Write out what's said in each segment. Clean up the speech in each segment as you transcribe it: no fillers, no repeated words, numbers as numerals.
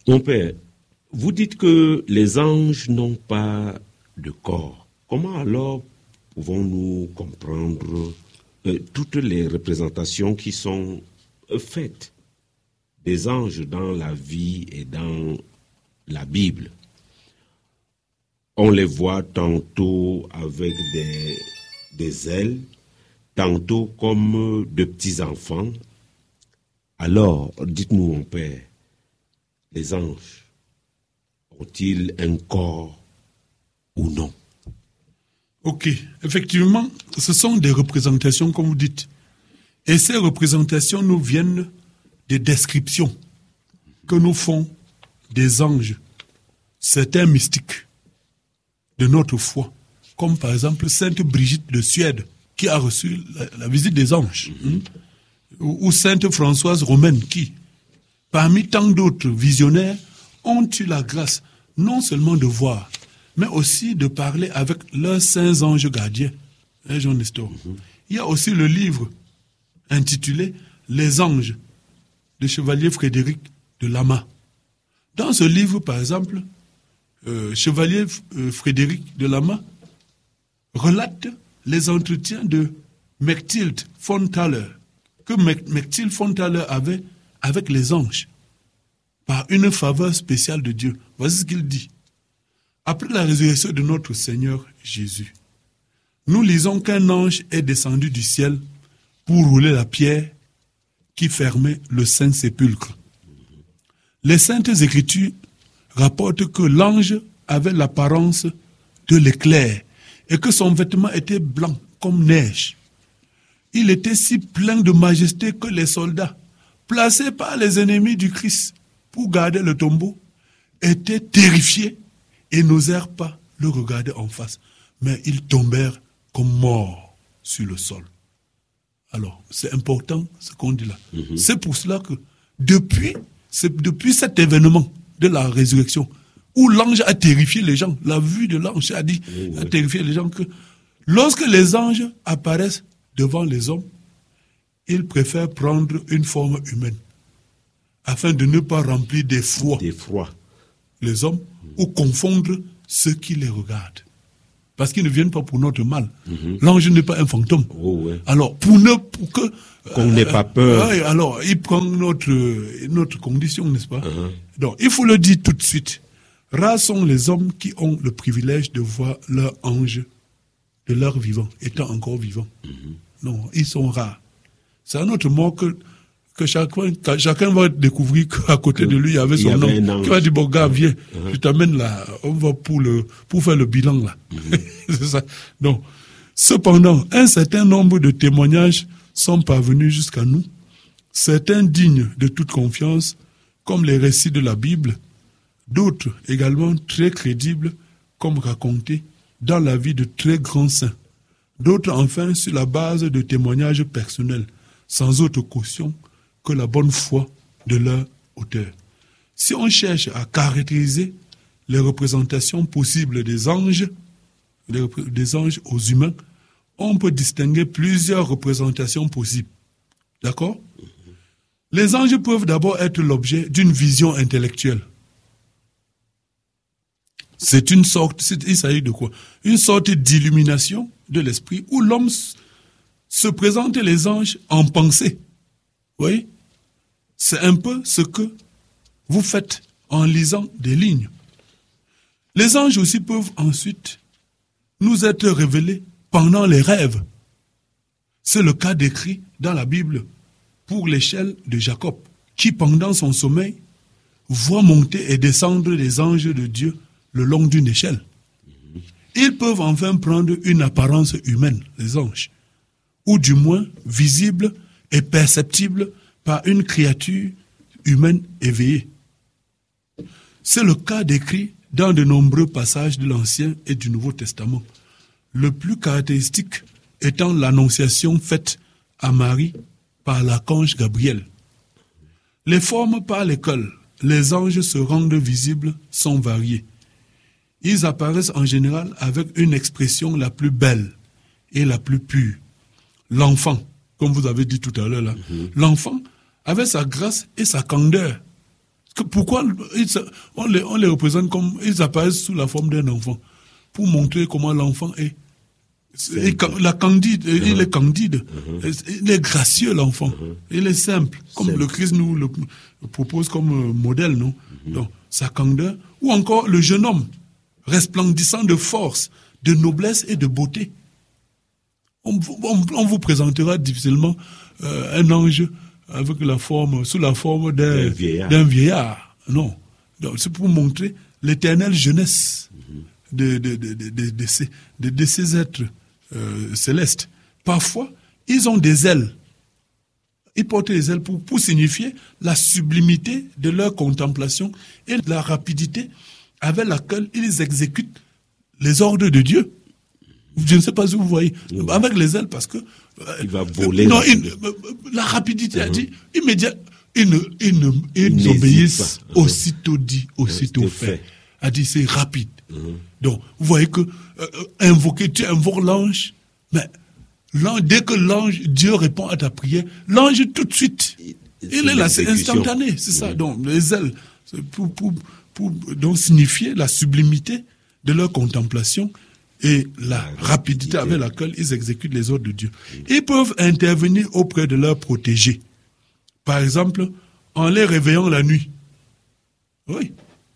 Mon père, vous dites que les anges n'ont pas de corps. Comment alors pouvons-nous comprendre toutes les représentations qui sont faites des anges dans la vie et dans la Bible? On les voit tantôt avec des ailes, tantôt comme de petits enfants. Alors, dites-nous, mon père, les anges ont-ils un corps ou non? Ok, effectivement, ce sont des représentations, comme vous dites. Et ces représentations nous viennent des descriptions que nous font des anges, certains mystiques de notre foi, comme par exemple Sainte Brigitte de Suède, qui a reçu la visite des anges, ou Sainte Françoise Romaine, qui, parmi tant d'autres visionnaires, ont eu la grâce non seulement de voir, mais aussi de parler avec leurs saints anges gardiens. Jean Nestor. Il y a aussi le livre intitulé « Les anges » de Chevalier Frédéric de Lama. Dans ce livre, par exemple, Chevalier Frédéric de Lama relate les entretiens de Mechtild von Thaler, que Mechtild von Thaler avait avec les anges, par une faveur spéciale de Dieu. Voici ce qu'il dit. Après la résurrection de notre Seigneur Jésus, nous lisons qu'un ange est descendu du ciel pour rouler la pierre qui fermait le saint sépulcre. Les saintes écritures rapportent que l'ange avait l'apparence de l'éclair et que son vêtement était blanc comme neige. Il était si plein de majesté que les soldats, placés par les ennemis du Christ pour garder le tombeau, étaient terrifiés et n'osèrent pas le regarder en face. Mais ils tombèrent comme morts sur le sol. Alors, c'est important ce qu'on dit là. C'est pour cela que depuis cet événement de la résurrection, où l'ange a terrifié les gens, la vue de l'ange a terrifié les gens, que lorsque les anges apparaissent devant les hommes, ils préfèrent prendre une forme humaine, afin de ne pas remplir d'effroi les hommes, ou confondre ceux qui les regardent. Parce qu'ils ne viennent pas pour notre mal. L'ange n'est pas un fantôme. Alors, pour que... qu'on n'ait pas peur. Alors, il prend notre condition, n'est-ce pas? Donc, il faut le dire tout de suite. Rares sont les hommes qui ont le privilège de voir leur ange de leur vivant, étant encore vivant. Non, ils sont rares. C'est à notre mort que chacun va découvrir qu'à côté de lui, il y avait son nom. Qui va dire, bon gars, viens, je t'amène là, on va pour faire le bilan là. C'est ça. Donc, cependant, un certain nombre de témoignages sont parvenus jusqu'à nous, certains dignes de toute confiance, comme les récits de la Bible, d'autres également très crédibles, comme racontés dans la vie de très grands saints, d'autres enfin sur la base de témoignages personnels, sans autre caution que la bonne foi de leur auteur. Si on cherche à caractériser les représentations possibles des anges aux humains, on peut distinguer plusieurs représentations possibles. D'accord? Les anges peuvent d'abord être l'objet d'une vision intellectuelle. Il s'agit de quoi? Une sorte d'illumination de l'esprit où l'homme se présente les anges en pensée. Vous voyez? C'est un peu ce que vous faites en lisant des lignes. Les anges aussi peuvent ensuite nous être révélés pendant les rêves. C'est le cas décrit dans la Bible pour l'échelle de Jacob, qui pendant son sommeil voit monter et descendre les anges de Dieu le long d'une échelle. Ils peuvent enfin prendre une apparence humaine, les anges, ou du moins visible et perceptible par une créature humaine éveillée. C'est le cas décrit dans de nombreux passages de l'Ancien et du Nouveau Testament. Le plus caractéristique étant l'annonciation faite à Marie par l'archange Gabriel. Les formes par lesquelles les anges se rendent visibles sont variées. Ils apparaissent en général avec une expression la plus belle et la plus pure. L'enfant, comme vous avez dit tout à l'heure là, l'enfant avait sa grâce et sa candeur, Pourquoi on les représente comme ils apparaissent sous la forme d'un enfant pour montrer comment l'enfant est. La candide, il est candide, il est gracieux l'enfant, il est simple, comme le Christ nous le propose comme modèle, non? Donc, sa candeur, ou encore le jeune homme, resplendissant de force, de noblesse et de beauté. On vous présentera difficilement un ange avec sous la forme d'un vieillard. Non. Donc, c'est pour montrer l'éternelle jeunesse de ces êtres célestes. Parfois, ils ont des ailes. Ils portent des ailes pour signifier la sublimité de leur contemplation et la rapidité avec laquelle ils exécutent les ordres de Dieu. Je ne sais pas si vous voyez. Avec les ailes, parce que... il va voler. Non, la rapidité a dit immédiat. Ils obéissent aussitôt dit, aussitôt fait. A dit c'est rapide. Donc, vous voyez que tu invoques l'ange, mais dès que Dieu répond à ta prière, l'ange tout de suite, il est là, c'est instantané, c'est ça. Donc, les ailes, c'est pour donc signifier la sublimité de leur contemplation et la rapidité avec laquelle ils exécutent les ordres de Dieu. Ils peuvent intervenir auprès de leurs protégés. Par exemple, en les réveillant la nuit. Oui.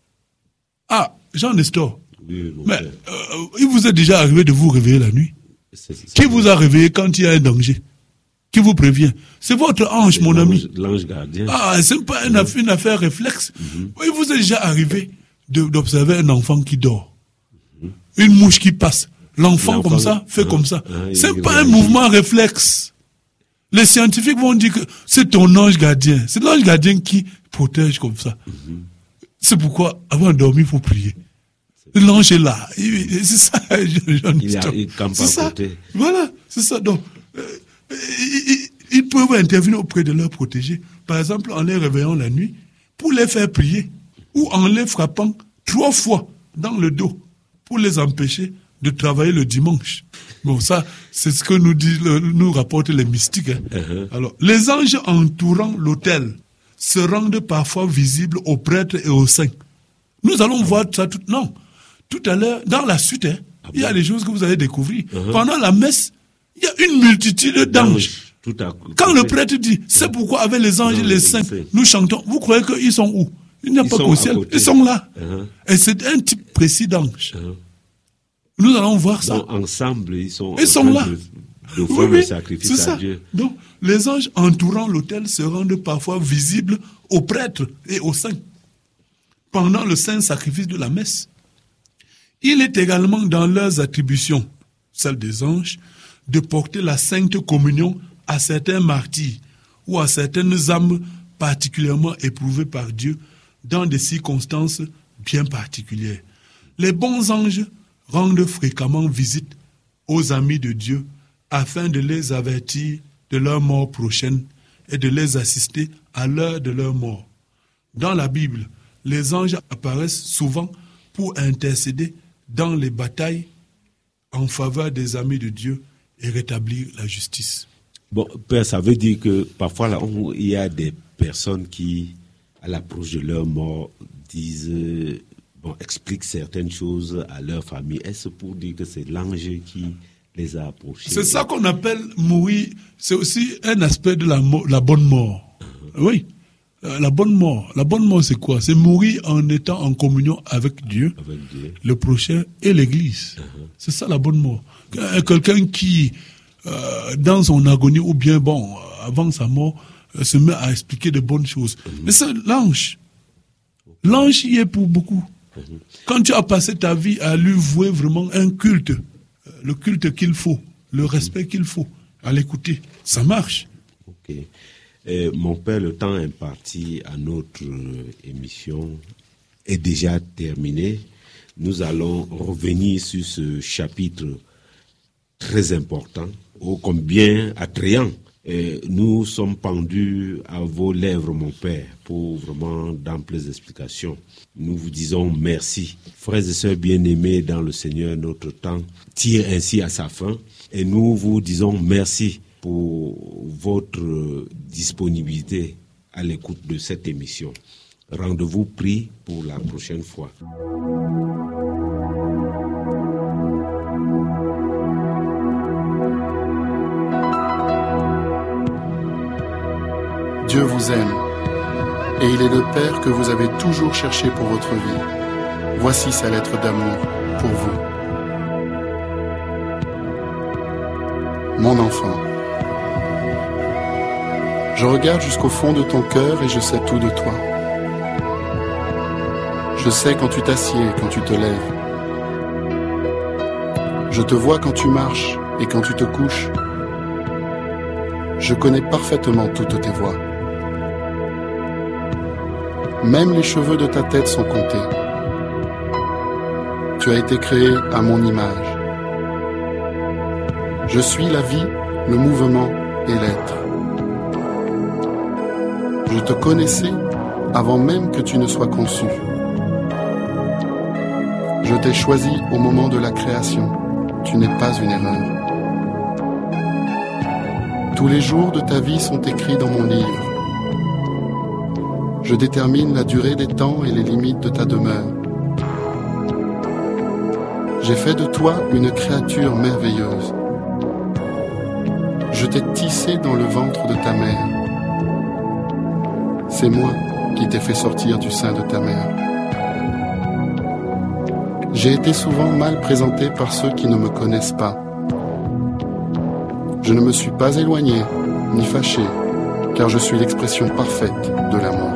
Ah, Jean Nestor. Oui, mais il vous est déjà arrivé de vous réveiller la nuit? Qui vous a réveillé quand il y a un danger? Qui vous prévient? C'est votre ange, mon ami. L'ange gardien. Ah, c'est pas une affaire réflexe. Il vous est déjà arrivé d'observer un enfant qui dort. Une mouche qui passe. L'enfant comme ça, fait comme ça. C'est pas un mouvement réflexe. Les scientifiques vont dire que c'est ton ange gardien. C'est l'ange gardien qui protège comme ça. C'est pourquoi, avant de dormir, il faut prier. L'ange est là. C'est ça, il campe à côté. Voilà, c'est ça. Donc, ils peuvent intervenir auprès de leurs protégés. Par exemple, en les réveillant la nuit, pour les faire prier, ou en les frappant 3 fois dans le dos, pour les empêcher de travailler le dimanche. Bon, ça, c'est ce que nous rapportent les mystiques. Alors, les anges entourant l'autel se rendent parfois visibles aux prêtres et aux saints. Nous allons voir ça tout à l'heure, dans la suite, il y a des choses que vous allez découvrir. Pendant la messe, il y a une multitude d'anges. Quand le prêtre dit, c'est pourquoi avec les anges et les saints, nous chantons, vous croyez qu'ils sont où? Il n'y a pas qu'au ciel, ils sont là. Et c'est un type précis d'ange. Nous allons voir ça. Donc, ensemble, ils sont là. De faire le sacrifice à Dieu. Donc, les anges entourant l'autel se rendent parfois visibles aux prêtres et aux saints pendant le saint sacrifice de la messe. Il est également dans leurs attributions, celles des anges, de porter la sainte communion à certains martyrs ou à certaines âmes particulièrement éprouvées par Dieu dans des circonstances bien particulières. Les bons anges rendent fréquemment visite aux amis de Dieu afin de les avertir de leur mort prochaine et de les assister à l'heure de leur mort. Dans la Bible, les anges apparaissent souvent pour intercéder dans les batailles en faveur des amis de Dieu et rétablir la justice. Bon, Père, ça veut dire que parfois là, il y a des personnes qui, à l'approche de leur mort, expliquent certaines choses à leur famille. Est-ce pour dire que c'est l'ange qui les a approchés? C'est ça qu'on appelle mourir. C'est aussi un aspect de la bonne mort. Oui. La bonne mort. La bonne mort, c'est quoi? C'est mourir en étant en communion avec Dieu, le prochain et l'Église. C'est ça la bonne mort. Quelqu'un qui, dans son agonie, ou bien avant sa mort, se met à expliquer de bonnes choses. Mais c'est l'ange. L'ange y est pour beaucoup. Quand tu as passé ta vie à lui vouer vraiment un culte, le culte qu'il faut, le respect qu'il faut, à l'écouter, ça marche. Ok. Mon père, le temps imparti à notre émission est déjà terminé. Nous allons revenir sur ce chapitre très important, ô combien attrayant. Nous sommes pendus à vos lèvres, mon père, pour vraiment d'amples explications. Nous vous disons merci. Frères et sœurs bien-aimés dans le Seigneur, notre temps tire ainsi à sa fin. Et nous vous disons merci pour votre disponibilité à l'écoute de cette émission. Rendez-vous pris pour la prochaine fois. Dieu vous aime, et il est le Père que vous avez toujours cherché pour votre vie. Voici sa lettre d'amour pour vous. Mon enfant, je regarde jusqu'au fond de ton cœur et je sais tout de toi. Je sais quand tu t'assieds et quand tu te lèves. Je te vois quand tu marches et quand tu te couches. Je connais parfaitement toutes tes voies. Même les cheveux de ta tête sont comptés. Tu as été créé à mon image. Je suis la vie, le mouvement et l'être. Je te connaissais avant même que tu ne sois conçu. Je t'ai choisi au moment de la création. Tu n'es pas une erreur. Tous les jours de ta vie sont écrits dans mon livre. Je détermine la durée des temps et les limites de ta demeure. J'ai fait de toi une créature merveilleuse. Je t'ai tissé dans le ventre de ta mère. C'est moi qui t'ai fait sortir du sein de ta mère. J'ai été souvent mal présenté par ceux qui ne me connaissent pas. Je ne me suis pas éloigné, ni fâché, car je suis l'expression parfaite de l'amour.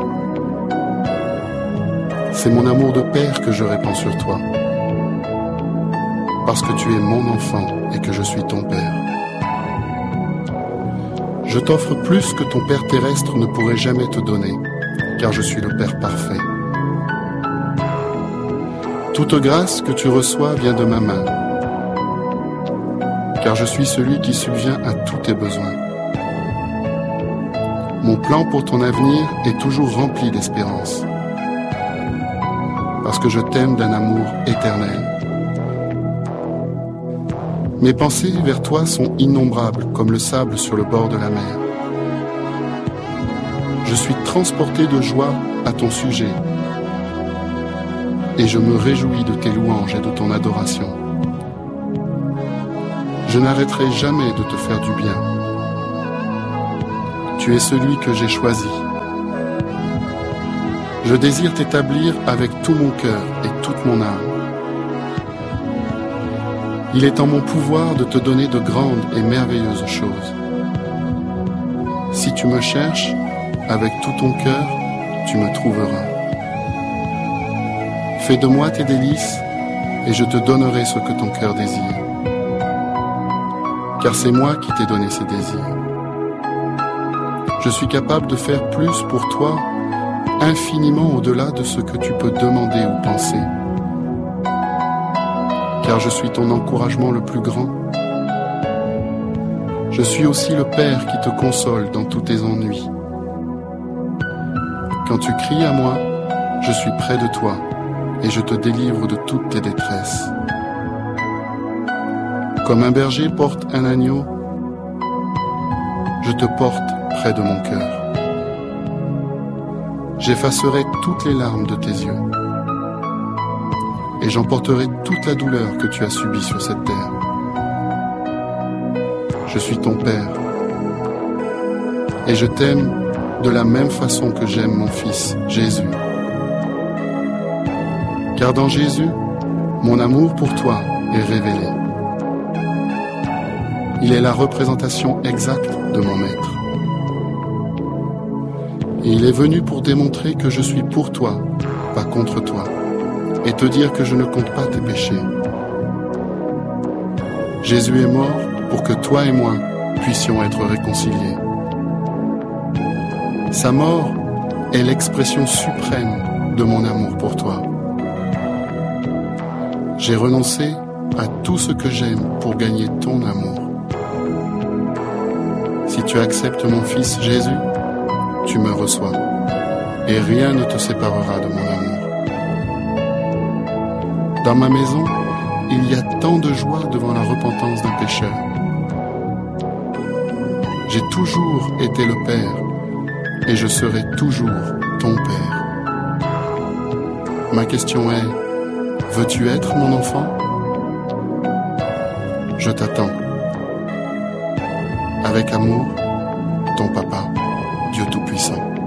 C'est mon amour de père que je répands sur toi, parce que tu es mon enfant et que je suis ton père. Je t'offre plus que ton père terrestre ne pourrait jamais te donner, car je suis le père parfait. Toute grâce que tu reçois vient de ma main, car je suis celui qui subvient à tous tes besoins. Mon plan pour ton avenir est toujours rempli d'espérance, parce que je t'aime d'un amour éternel. Mes pensées vers toi sont innombrables comme le sable sur le bord de la mer. Je suis transporté de joie à ton sujet et je me réjouis de tes louanges et de ton adoration. Je n'arrêterai jamais de te faire du bien. Tu es celui que j'ai choisi. Je désire t'établir avec tout mon cœur et toute mon âme. Il est en mon pouvoir de te donner de grandes et merveilleuses choses. Si tu me cherches, avec tout ton cœur, tu me trouveras. Fais de moi tes délices, et je te donnerai ce que ton cœur désire. Car c'est moi qui t'ai donné ces désirs. Je suis capable de faire plus pour toi, infiniment au-delà de ce que tu peux demander ou penser. Car je suis ton encouragement le plus grand. Je suis aussi le Père qui te console dans tous tes ennuis. Quand tu cries à moi, je suis près de toi et je te délivre de toutes tes détresses. Comme un berger porte un agneau, je te porte près de mon cœur. J'effacerai toutes les larmes de tes yeux et j'emporterai toute la douleur que tu as subie sur cette terre. Je suis ton Père et je t'aime de la même façon que j'aime mon Fils, Jésus. Car dans Jésus, mon amour pour toi est révélé. Il est la représentation exacte de mon Maître. Et il est venu pour démontrer que je suis pour toi, pas contre toi, et te dire que je ne compte pas tes péchés. Jésus est mort pour que toi et moi puissions être réconciliés. Sa mort est l'expression suprême de mon amour pour toi. J'ai renoncé à tout ce que j'aime pour gagner ton amour. Si tu acceptes mon Fils Jésus, tu me reçois, et rien ne te séparera de mon amour. Dans ma maison, il y a tant de joie devant la repentance d'un pécheur. J'ai toujours été le Père, et je serai toujours ton Père. Ma question est, veux-tu être mon enfant? Je t'attends. Avec amour, ton papa, Dieu Tout-Puissant.